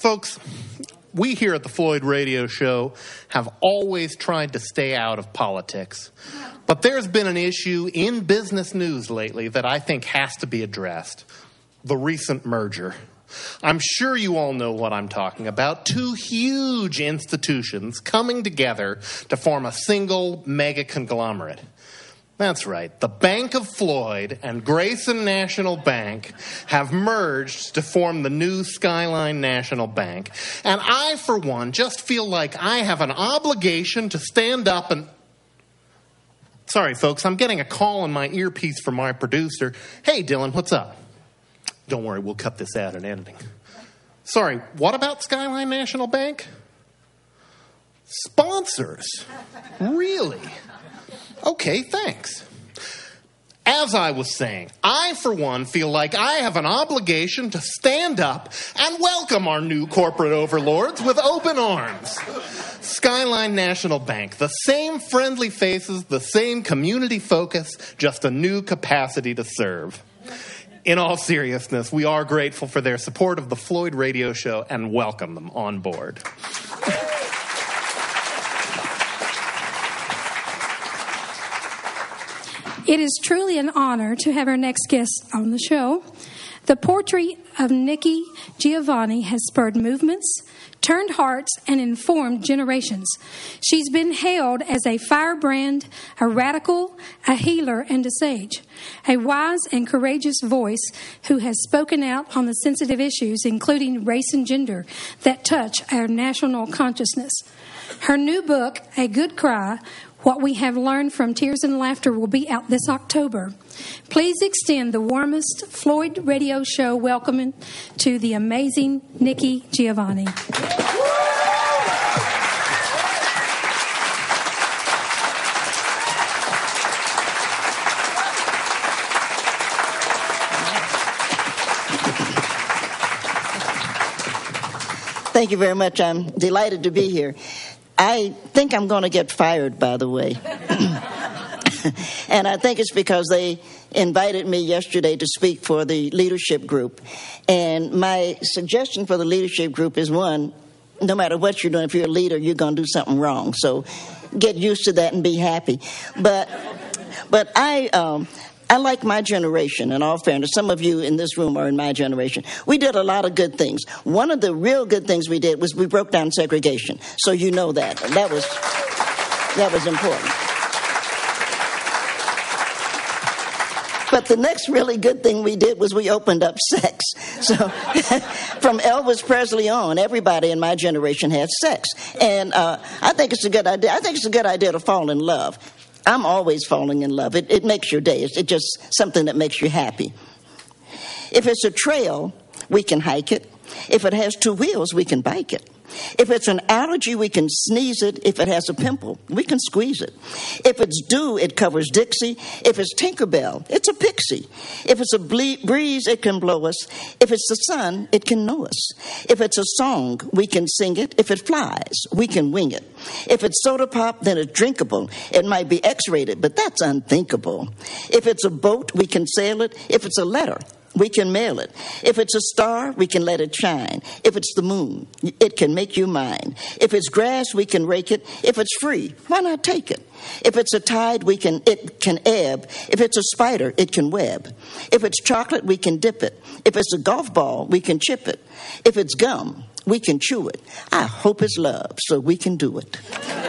Folks, we here at the Floyd Radio Show have always tried to stay out of politics. But there's been an issue in business news lately that I think has to be addressed. The recent merger. I'm sure you all know what I'm talking about. Two huge institutions coming together to form a single mega conglomerate. That's right. The Bank of Floyd and Grayson National Bank have merged to form the new Skyline National Bank. And I, for one, just feel like I have an obligation to stand up and... Sorry, folks, I'm getting a call on my earpiece from my producer. Hey, Dylan, what's up? Don't worry, we'll cut this out in editing. Sorry, what about Skyline National Bank? Sponsors? Really? Okay, thanks. As I was saying, I, for one, feel like I have an obligation to stand up and welcome our new corporate overlords with open arms. Skyline National Bank, the same friendly faces, the same community focus, just a new capacity to serve. In all seriousness, we are grateful for their support of the Floyd Radio Show and welcome them on board. It is truly an honor to have our next guest on the show. The portrait of Nikki Giovanni has spurred movements, turned hearts, and informed generations. She's been hailed as a firebrand, a radical, a healer, and a sage. A wise and courageous voice who has spoken out on the sensitive issues, including race and gender, that touch our national consciousness. Her new book, A Good Cry, What We Have Learned from Tears and Laughter, will be out this October. Please extend the warmest Floyd Radio Show welcome to the amazing Nikki Giovanni. Thank you very much. I'm delighted to be here. I think I'm going to get fired, by the way. And I think it's because they invited me yesterday to speak for the leadership group. And my suggestion for the leadership group is, one, no matter what you're doing, if you're a leader, you're going to do something wrong. So get used to that and be happy. But I like my generation, in all fairness. Some of you in this room are in my generation. We did a lot of good things. One of the real good things we did was we broke down segregation. So you know that. That was important. But the next really good thing we did was we opened up sex. So from Elvis Presley on, everybody in my generation had sex. And I think it's a good idea. I think it's a good idea to fall in love. I'm always falling in love. It makes your day. It's just something that makes you happy. If it's a trail, we can hike it. If it has two wheels, we can bike it. If it's an allergy, we can sneeze it. If it has a pimple, we can squeeze it. If it's dew, it covers Dixie. If it's Tinkerbell, it's a pixie. If it's a breeze, it can blow us. If it's the sun, it can know us. If it's a song, we can sing it. If it flies, we can wing it. If it's soda pop, then it's drinkable. It might be X-rated, but that's unthinkable. If it's a boat, we can sail it. If it's a letter, we can mail it. If it's a star, we can let it shine. If it's the moon, it can make you mine. If it's grass, we can rake it. If it's free, why not take it? If it's a tide, it can ebb. If it's a spider, it can web. If it's chocolate, we can dip it. If it's a golf ball, we can chip it. If it's gum, we can chew it. I hope it's love, so we can do it.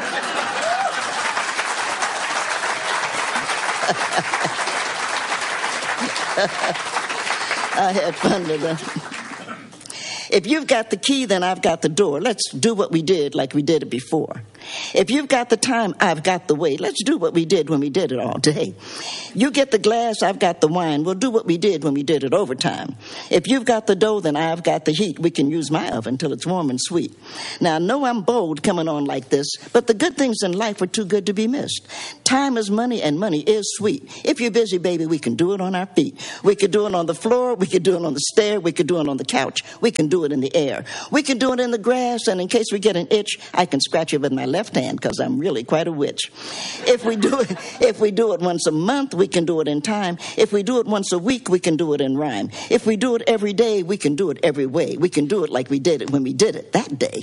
I had fun with that. If you've got the key, then I've got the door. Let's do what we did like we did it before. If you've got the time, I've got the way. Let's do what we did when we did it all day. You get the glass, I've got the wine. We'll do what we did when we did it overtime. If you've got the dough, then I've got the heat. We can use my oven till it's warm and sweet. Now, I know I'm bold coming on like this, but the good things in life are too good to be missed. Time is money, and money is sweet. If you're busy, baby, we can do it on our feet. We could do it on the floor. We could do it on the stair. We could do it on the couch. We can do it in the air. We can do it in the grass, and in case we get an itch, I can scratch it with my left hand hand because I'm really quite a witch. If we do it once a month, we can do it in time. If we do it once a week, we can do it in rhyme. If we do it every day, we can do it every way. We can do it like we did it when we did it that day.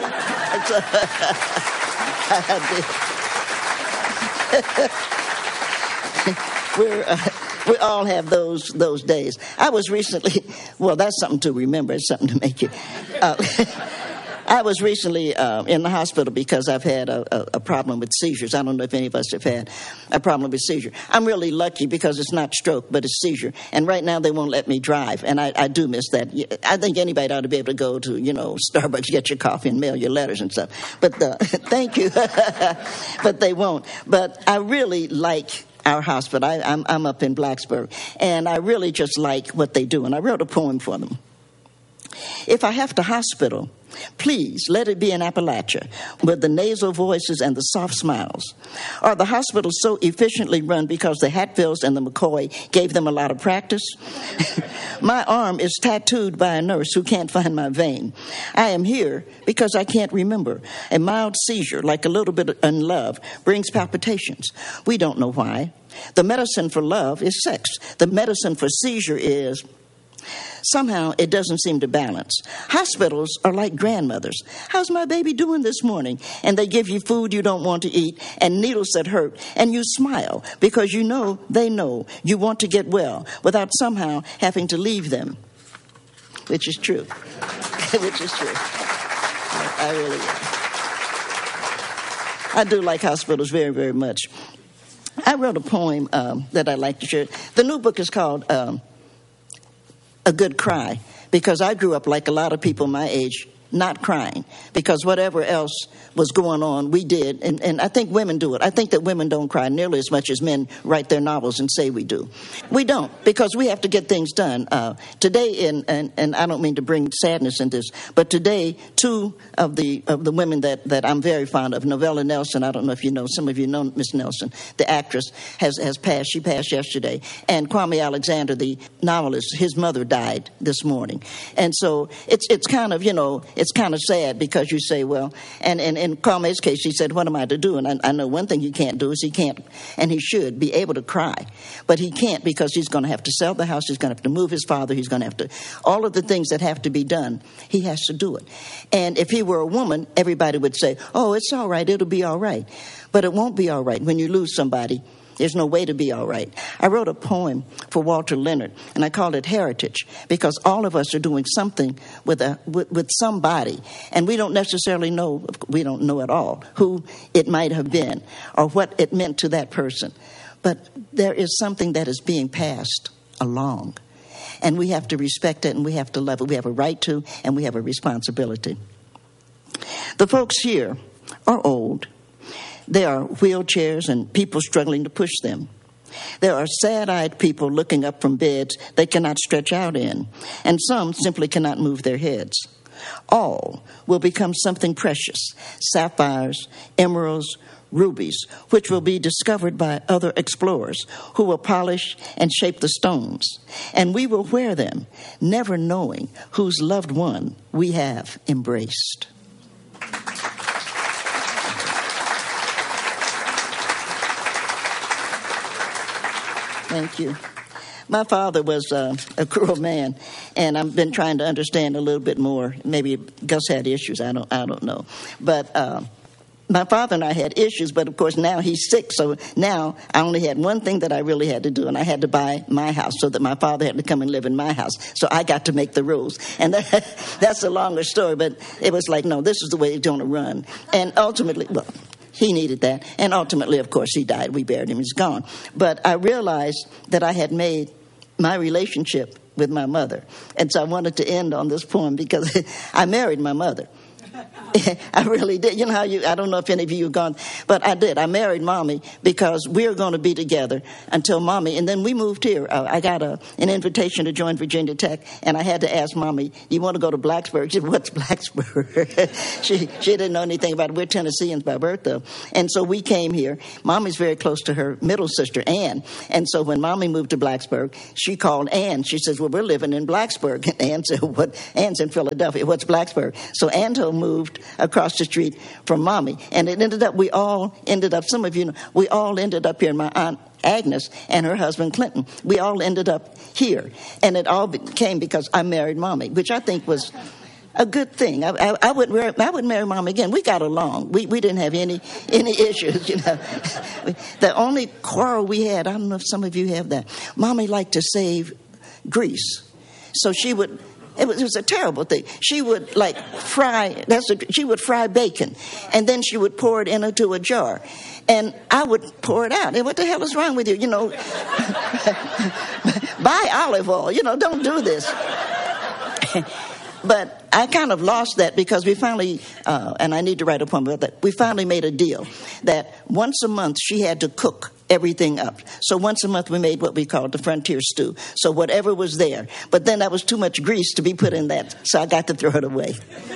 We all have those days. I was recently, well, that's something to remember. It's something to make you. I was recently in the hospital because I've had a problem with seizures. I don't know if any of us have had a problem with seizure. I'm really lucky because it's not stroke, but it's seizure. And right now they won't let me drive, and I do miss that. I think anybody ought to be able to go to, Starbucks, get your coffee and mail your letters and stuff. But thank you. But they won't. But I really like our hospital. I'm up in Blacksburg, and I really just like what they do. And I wrote a poem for them. If I have to hospital, please let it be in Appalachia with the nasal voices and the soft smiles. Are the hospitals so efficiently run because the Hatfields and the McCoy gave them a lot of practice? My arm is tattooed by a nurse who can't find my vein. I am here because I can't remember. A mild seizure, like a little bit in love, brings palpitations. We don't know why. The medicine for love is sex. The medicine for seizure is... Somehow it doesn't seem to balance. Hospitals are like grandmothers. How's my baby doing this morning? And they give you food you don't want to eat and needles that hurt. And you smile because you know they know you want to get well without somehow having to leave them. Which is true. Which is true. I really am. I do like hospitals very, very much. I wrote a poem that I'd like to share. The new book is called... A Good Cry, because I grew up like a lot of people my age, not crying, because whatever else was going on, we did. And I think women do it. I think that women don't cry nearly as much as men write their novels and say we do. We don't, because we have to get things done. Today, and I don't mean to bring sadness in this, but today, two of the women that I'm very fond of, Novella Nelson, I don't know if you know, some of you know Miss Nelson, the actress, has passed. She passed yesterday. And Kwame Alexander, the novelist, his mother died this morning. And so it's kind of, it's kind of sad because you say, well, and in Kwame's case, he said, what am I to do? And I know one thing he can't do is he can't, and he should be able to cry. But he can't because he's going to have to sell the house, he's going to have to move his father, he's going to have to, all of the things that have to be done, he has to do it. And if he were a woman, everybody would say, oh, it's all right, it'll be all right. But it won't be all right when you lose somebody. There's no way to be all right. I wrote a poem for Walter Leonard, and I called it Heritage, because all of us are doing something with somebody, and we don't necessarily know, we don't know at all who it might have been or what it meant to that person. But there is something that is being passed along, and we have to respect it, and we have to love it. We have a right to, and we have a responsibility. The folks here are old. There are wheelchairs and people struggling to push them. There are sad-eyed people looking up from beds they cannot stretch out in, and some simply cannot move their heads. All will become something precious, sapphires, emeralds, rubies, which will be discovered by other explorers who will polish and shape the stones. And we will wear them, never knowing whose loved one we have embraced. Thank you. My father was a cruel man, and I've been trying to understand a little bit more. Maybe Gus had issues. I don't know. But my father and I had issues, but of course now he's sick. So now I only had one thing that I really had to do, and I had to buy my house so that my father had to come and live in my house. So I got to make the rules. And that's a longer story, but it was like, no, this is the way it's going to run. And ultimately, well, he needed that. And ultimately, of course, he died. We buried him. He's gone. But I realized that I had made my relationship with my mother. And so I wanted to end on this poem because I married my mother. I really did. You know how I don't know if any of you have gone, but I did. I married Mommy because we were going to be together until Mommy, and then we moved here. I got an invitation to join Virginia Tech, and I had to ask Mommy, do you want to go to Blacksburg? She said, what's Blacksburg? she didn't know anything about it. We're Tennesseans by birth, though. And so we came here. Mommy's very close to her middle sister, Ann. And so when Mommy moved to Blacksburg, she called Ann. She says, well, we're living in Blacksburg. And Ann said, what? Ann's in Philadelphia. What's Blacksburg? So Ann moved across the street from Mommy. And it ended up, some of you know, we all ended up here. My Aunt Agnes and her husband Clinton, we all ended up here. And it all came because I married Mommy, which I think was a good thing. I wouldn't marry Mom again. We got along. We didn't have any issues, you know. The only quarrel we had, I don't know if some of you have that. Mommy liked to save grease, so she would. It was a terrible thing. She would she would fry bacon, and then she would pour it into a jar, and I would pour it out. And what the hell is wrong with you? You know, buy olive oil. You know, don't do this. But I kind of lost that because we finally, and I need to write a poem about that, we finally made a deal that once a month she had to cook everything up. So once a month we made what we called the frontier stew. So whatever was there. But then that was too much grease to be put in that, so I got to throw it away.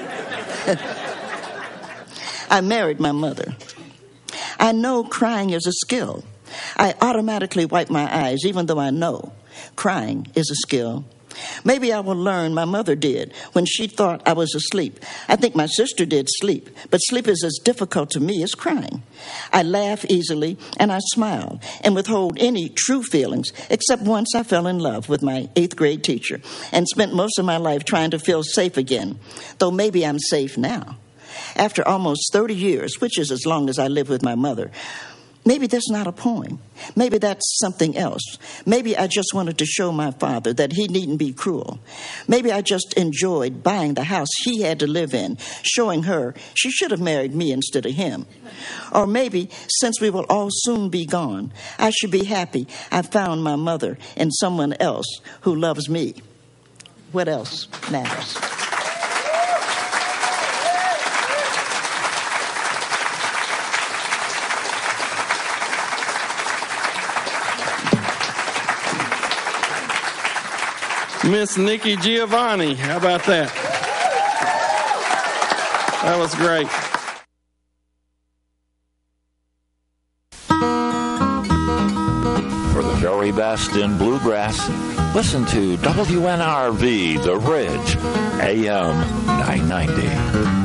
I married my mother. I know crying is a skill. I automatically wipe my eyes, even though I know crying is a skill. Maybe I will learn my mother did when she thought I was asleep. I think my sister did sleep, but sleep is as difficult to me as crying. I laugh easily and I smile and withhold any true feelings, except once I fell in love with my 8th grade teacher and spent most of my life trying to feel safe again, though maybe I'm safe now. After almost 30 years, which is as long as I lived with my mother, maybe that's not a poem. Maybe that's something else. Maybe I just wanted to show my father that he needn't be cruel. Maybe I just enjoyed buying the house he had to live in, showing her she should have married me instead of him. Or maybe, since we will all soon be gone, I should be happy I found my mother in someone else who loves me. What else matters? Miss Nikki Giovanni, how about that? That was great. For the very best in bluegrass, listen to WNRV The Ridge, AM 990.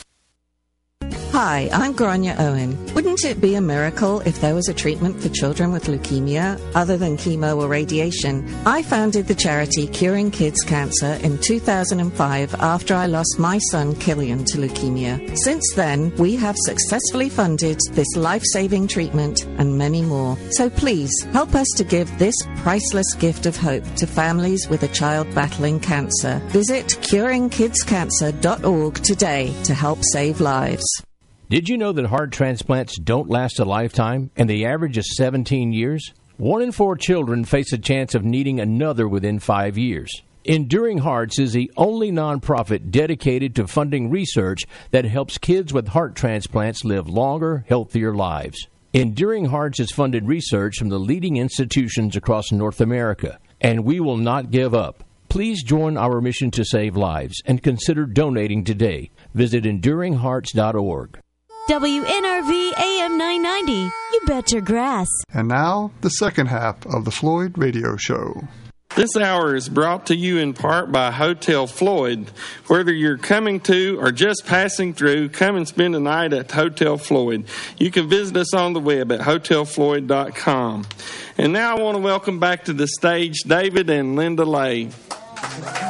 Hi, I'm Grania Owen. Wouldn't it be a miracle if there was a treatment for children with leukemia other than chemo or radiation? I founded the charity Curing Kids Cancer in 2005 after I lost my son Killian to leukemia. Since then, we have successfully funded this life-saving treatment and many more. So please, help us to give this priceless gift of hope to families with a child battling cancer. Visit curingkidscancer.org today to help save lives. Did you know that heart transplants don't last a lifetime, and the average is 17 years? 1 in 4 children face a chance of needing another within 5 years. Enduring Hearts is the only nonprofit dedicated to funding research that helps kids with heart transplants live longer, healthier lives. Enduring Hearts has funded research from the leading institutions across North America, and we will not give up. Please join our mission to save lives and consider donating today. Visit EnduringHearts.org. WNRV AM 990. You bet your grass. And now, the second half of the Floyd Radio Show. This hour is brought to you in part by Hotel Floyd. Whether you're coming to or just passing through, come and spend a night at Hotel Floyd. You can visit us on the web at hotelfloyd.com. And now I want to welcome back to the stage David and Linda Lay.